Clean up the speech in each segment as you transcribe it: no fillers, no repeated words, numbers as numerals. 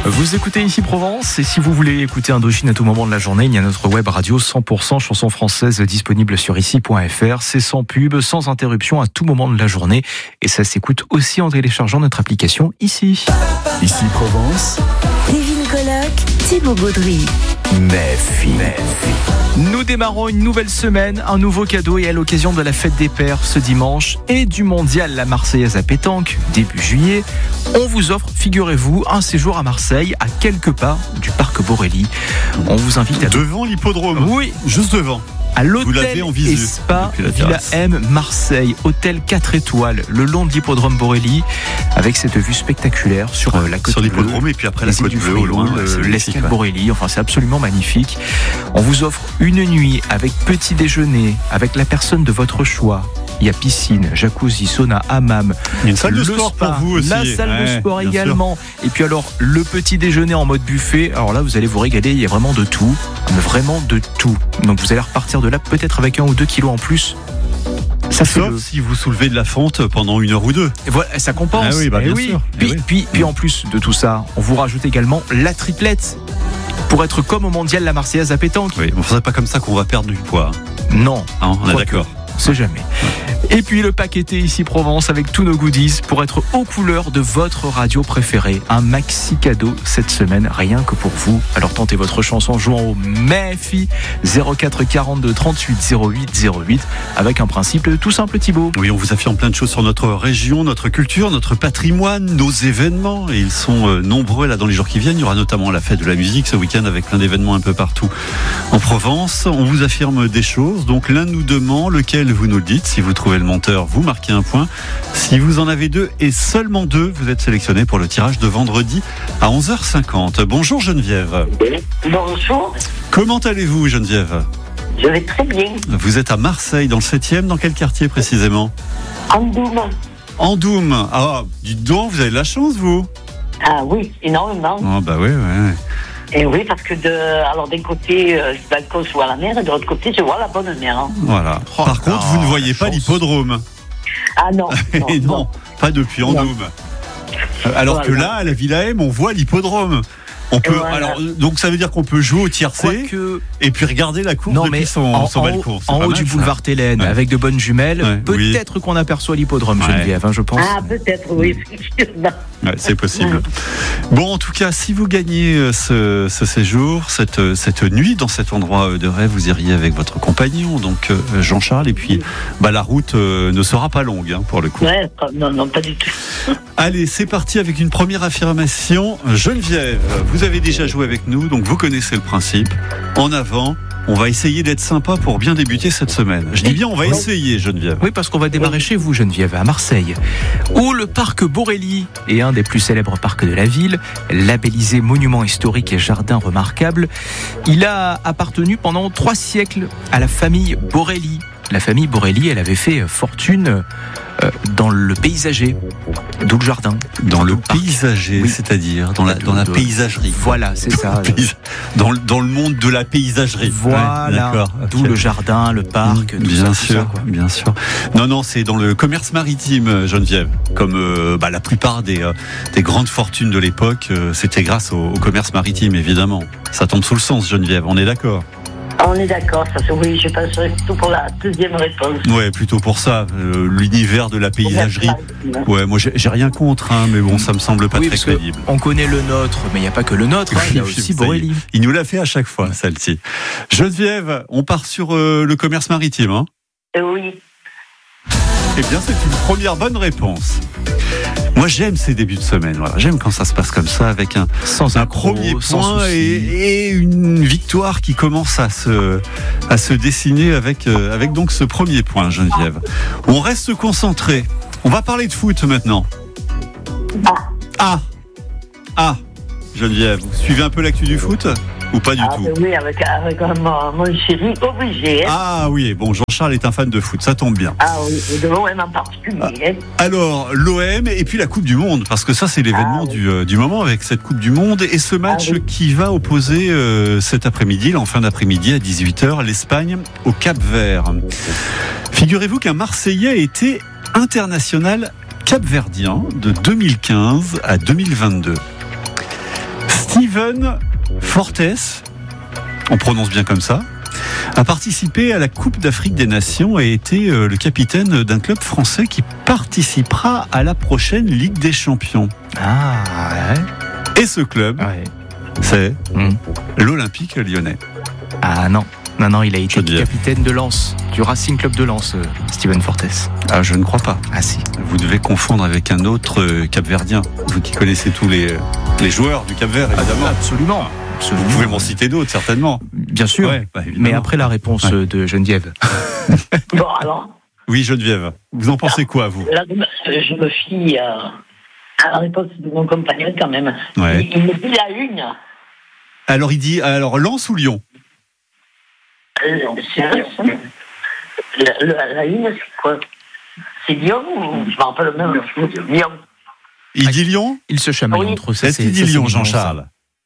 Vous écoutez ici Provence, et si vous voulez écouter Indochine à tout moment de la journée, il y a notre web radio 100% chansons françaises disponible sur ici.fr. C'est sans pub, sans interruption à tout moment de la journée, et ça s'écoute aussi en téléchargeant notre application Ici. Ici Provence. Kevin Coloc, Thibaut Gaudry. Méfie. Nous démarrons une nouvelle semaine, un nouveau cadeau, et à l'occasion de la fête des pères ce dimanche et du mondial La Marseillaise à pétanque début juillet, on vous offre, figurez-vous, un séjour à Marseille à quelques pas du parc Borelli. On vous invite à... Devant l'hippodrome. Oui, juste devant. À Vous l'hôtel l'avez en et visu spa depuis la Villa terrasse. M Marseille, hôtel 4 étoiles, le long de l'hippodrome Borelli, avec cette vue spectaculaire sur la côte Sur bleue. l'hippodrome et puis après la Les îles côte du bleue au loin. Frioul, c'est magnifique, l'escale ouais. Borelli, enfin c'est absolument magnifique. On vous offre une nuit avec petit déjeuner, avec la personne de votre choix. Il y a piscine, jacuzzi, sauna, hammam. Il y a une salle de le sport spa, pour vous aussi. la salle de Ouais, sport bien également. Et puis alors, le petit déjeuner en mode buffet. Alors là, vous allez vous régaler. Il y a vraiment de tout. Mais vraiment de tout. Donc vous allez repartir de là peut-être avec 1 ou 2 kilos en plus. Ça fait Sauf si vous soulevez de la fonte pendant 1 heure ou 2. Et voilà, ça compense. Ah oui, bah, Eh bien sûr. Eh oui. Puis en plus de tout ça, on vous rajoute également la triplette pour être comme au mondial La Marseillaise à pétanque. Oui, bon, c'est pas comme ça qu'on va perdre du poids. Non, Hein, on est Quoique. d'accord. c'est jamais. Et puis le pack été ici Provence avec tous nos goodies pour être aux couleurs de votre radio préférée. Un maxi cadeau cette semaine, rien que pour vous. Alors tentez votre chance en jouant au MEFI 04 42 38 08 08 avec un principe tout simple, Thibaut. Oui, on vous affirme plein de choses sur notre région, notre culture, notre patrimoine, nos événements. Et ils sont nombreux là dans les jours qui viennent. Il y aura notamment la fête de la musique ce week-end avec plein d'événements un peu partout en Provence. On vous affirme des choses. Donc l'un nous demande lequel vous nous le dites. Si vous trouvez le menteur, vous marquez un point. Si vous en avez 2 et seulement 2, vous êtes sélectionné pour le tirage de vendredi à 11h50. Bonjour Geneviève. Bonjour, Comment allez-vous Geneviève ? je vais très bien. Vous êtes à Marseille dans le 7e. Dans quel quartier précisément ? Andoum. Andoum. Ah, dites donc, vous avez de la chance, vous. Ah oui, énormément. Ah, bah oui, ouais. Et oui, parce que alors d'un côté, du balcon, je vois la mer, et de l'autre côté, je vois la bonne mer. Hein. Voilà. Oh Par là, contre, vous ne voyez pas chance. l'hippodrome. Ah non, Et non, pas depuis Andoum. Alors que Voilà. là, à la Villa M, on voit l'hippodrome. On peut, Voilà. alors, donc ça veut dire qu'on peut jouer au tiercé Quoique... et puis regarder la course Non, depuis mais son balcon. C'est en pas haut mal, du ça. boulevard Télène, Ouais. avec de bonnes jumelles, Ouais, peut-être qu'on aperçoit l'hippodrome, Ouais. Geneviève, je pense. Ah, peut-être, oui, effectivement. Ouais, c'est possible. Bon, en tout cas, si vous gagnez ce séjour, cette nuit dans cet endroit de rêve, vous iriez avec votre compagnon, donc Jean-Charles, et puis la route ne sera pas longue pour le coup. Ouais, non, pas du tout. Allez, c'est parti avec une première affirmation. Geneviève, vous avez déjà joué avec nous, donc vous connaissez le principe. En avant, on va essayer d'être sympa pour bien débuter cette semaine. Je dis bien, on va essayer, Geneviève. Oui, parce qu'on va démarrer chez vous, Geneviève, à Marseille, où le parc Borelli est un des plus célèbres parcs de la ville, labellisé monument historique et jardin remarquable. Il a appartenu pendant 3 siècles à la famille Borelli. La famille Borelli, elle avait fait fortune dans le paysager, d'où le jardin. Dans le parc. paysager, Oui. c'est-à-dire dans la paysagerie. Voilà, c'est ça. Dans le monde de la paysagerie. Ouais, Voilà, d'accord, d'où ok. le jardin, le parc, tout Bien ça, sûr, tout ça, quoi. bien sûr. Non, c'est dans le commerce maritime, Geneviève. Comme la plupart des grandes fortunes de l'époque, c'était grâce au commerce maritime, évidemment. Ça tombe sous le sens, Geneviève, on est d'accord. On est d'accord, ça c'est oui, je penserais plutôt pour la deuxième réponse. Ouais, plutôt pour ça, l'univers de la paysagerie. Ouais, moi j'ai rien contre, mais bon, ça me semble pas Oui, très parce que crédible. on connaît le nôtre, mais il n'y a pas que le nôtre, il y a aussi Ça y est. Borelli. Il nous l'a fait à chaque fois, celle-ci. Geneviève, on part sur le commerce maritime. Hein. Oui. Eh bien, c'est une première bonne réponse. Moi, j'aime ces débuts de semaine. Voilà. J'aime quand ça se passe comme ça, avec un accro, premier sans point souci. et une victoire qui commence à se dessiner avec donc ce premier point, Geneviève. On reste concentré. On va parler de foot maintenant. Ah, Geneviève, vous suivez un peu l'actu du foot ou pas du tout? Oui, avec mon chéri obligé. Hein. Ah oui, bon, Jean-Charles est un fan de foot, ça tombe bien. Ah oui, et de l'OM en particulier. Hein. Alors, l'OM et puis la Coupe du Monde, parce que ça, c'est l'événement du moment avec cette Coupe du Monde et ce match oui. qui va opposer cet après-midi, là, en fin d'après-midi à 18h, l'Espagne au Cap-Vert. Figurez-vous qu'un Marseillais a été international capverdien de 2015 à 2022. Steven Fortes, on prononce bien comme ça, a participé à la Coupe d'Afrique des Nations et a été le capitaine d'un club français qui participera à la prochaine Ligue des Champions. Ah, ouais. Et ce club, Ouais. c'est l'Olympique Lyonnais. Ah non, il a été Geneviève. capitaine de Lens, du Racing Club de Lens, Steven Fortes. Ah, je ne crois pas. Ah si. Vous devez confondre avec un autre Cap-Verdien. Vous qui connaissez tous les joueurs du Cap-Vert, évidemment. Absolument. Vous pouvez m'en citer d'autres, certainement. Bien sûr. Ouais, bah, évidemment. Mais après la réponse de Geneviève. Bon, alors, Oui, Geneviève. Vous en pensez quoi, vous? là, je me fie à la réponse de mon compagnon quand même. Ouais. Il me dit la une. Alors, il dit, Lens ou Lyon? C'est la une, c'est quoi? C'est Lyon ou je m'en rappelle même. Lyon. Il dit Lyon? Il se chamaille Oui. entre eux. Ça, Est-ce qu'il dit ça, c'est Lyon, mignon, Jean-Charles?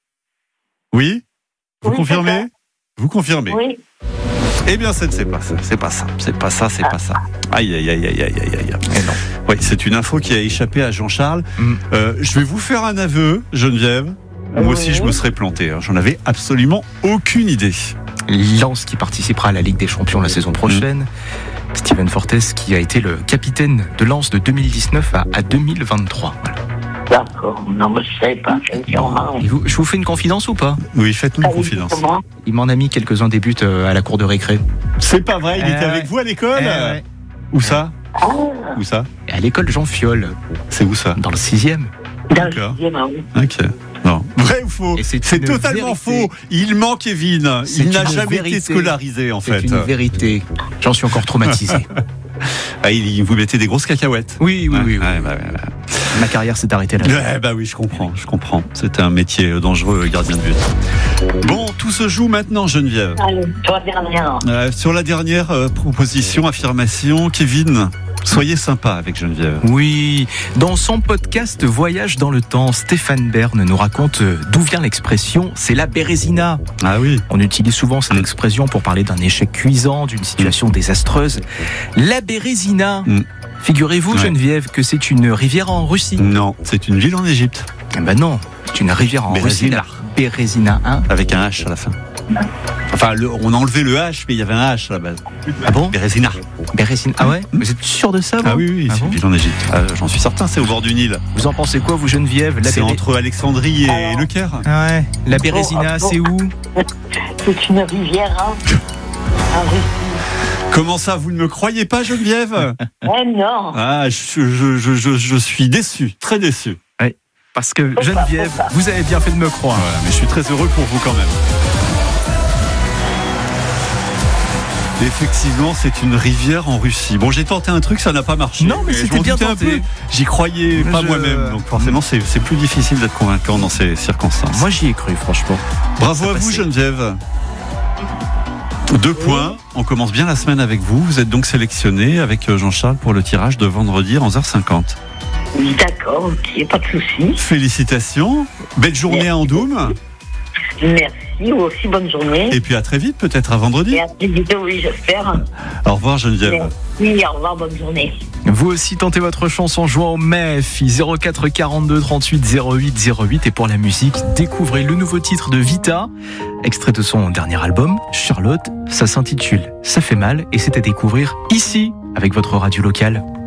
Oui? Vous Oui, confirmez? c'est ça. Vous confirmez? Oui. Eh bien, c'est pas ça. C'est pas ça. C'est pas ça. C'est pas ça. Aïe, aïe, aïe, aïe, aïe, aïe, aïe. Eh non. Oui, c'est une info qui a échappé à Jean-Charles. Mm. Je vais vous faire un aveu, Geneviève. Moi aussi, Oui. je me serais planté. Hein. J'en avais absolument aucune idée. Lens qui participera à la Ligue des Champions la saison prochaine. Steven Fortes qui a été le capitaine de Lens de 2019 à 2023. Voilà. D'accord. Non, mais je sais pas. Sûrement. Et je vous fais une confidence ou pas? Oui, faites-nous une Allez, confidence. comment? Il m'en a mis quelques-uns des buts à la cour de récré. C'est pas vrai, il était avec vous à l'école? Ouais. Où ça? Ah, Où ça? Et à l'école Jean Fiol, C'est où ça? dans le 6e. dans le D'accord. 6e, ah oui. Ok. Non. Vrai ou faux? Et c'est C'est une totalement vérité. faux. Il ment Kevin. C'est Il n'a une jamais vérité. été scolarisé en C'est fait. une vérité. J'en suis encore traumatisé. Ah, vous mettez des grosses cacahuètes. Oui. Ouais, bah, ouais. Ma carrière s'est arrêtée là. Ouais, bah oui, je comprends. C'est un métier dangereux, gardien de but. Bon, tout se joue maintenant, Geneviève. Allez, toi, dernière. Sur la dernière proposition, affirmation, Kevin, soyez sympa avec Geneviève. Oui, dans son podcast Voyage dans le temps, Stéphane Bern nous raconte d'où vient l'expression « c'est la bérésina ». Ah oui. On utilise souvent cette expression pour parler d'un échec cuisant, d'une situation désastreuse. La Bérésina, figurez-vous Ouais. Geneviève que c'est une rivière en Russie. Non, c'est une ville en Égypte. Eh ben non, c'est une rivière en Russie, Bérésina. la Bérésina. Hein. Avec un H à la fin. Enfin, on a enlevé le H, mais il y avait un H à la base. Ah bon? Bérésina. Bérésina. Ah ouais? Vous êtes sûr de ça vous? Ah oui, Ah c'est bon une ville en Égypte. J'en suis certain, c'est au bord du Nil. Vous en pensez quoi vous Geneviève? C'est entre Alexandrie et Le Caire. Ah ouais. La Bérésina, c'est où? C'est une rivière, hein. En Russie. Comment ça, vous ne me croyez pas, Geneviève? Eh non. Ah, je suis déçu, très déçu. Parce que Geneviève, vous avez bien fait de me croire. Voilà, mais je suis très heureux pour vous quand même. Effectivement, c'est une rivière en Russie. Bon, j'ai tenté un truc, ça n'a pas marché. Non, mais je c'était m'en bien doutais un tenté. peu. J'y croyais pas Je- moi-même, donc forcément, c'est plus difficile d'être convaincant dans ces circonstances. Moi j'y ai cru franchement. Bravo ça à vous, passait. Geneviève. 2 points. On commence bien la semaine avec vous. Vous êtes donc sélectionné avec Jean-Charles pour le tirage de vendredi à 11h50. D'accord, ok, pas de souci. Félicitations. Belle journée à Andoum. Merci, vous aussi, bonne journée. Et puis à très vite, peut-être à vendredi. Et à très vite, oui, j'espère. Au revoir, Geneviève. Merci, au revoir, bonne journée. Vous aussi tentez votre chance en jouant au MEFI 04 42 38 08 08 et pour la musique, découvrez le nouveau titre de Vita, extrait de son dernier album, Charlotte. Ça s'intitule Ça fait mal et c'est à découvrir ici avec votre radio locale.